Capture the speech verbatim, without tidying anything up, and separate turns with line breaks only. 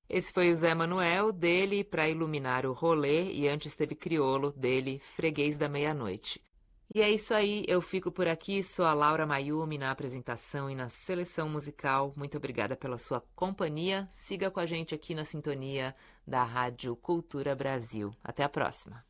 Esse foi o Zé Manuel, dele Pra Iluminar o Rolê, e antes teve Criolo, dele Freguês da Meia-Noite. E é isso aí, eu fico por aqui, sou a Laura Mayumi na apresentação e na seleção musical. Muito obrigada pela sua companhia. Siga com a gente aqui na sintonia da Rádio Cultura Brasil. Até a próxima.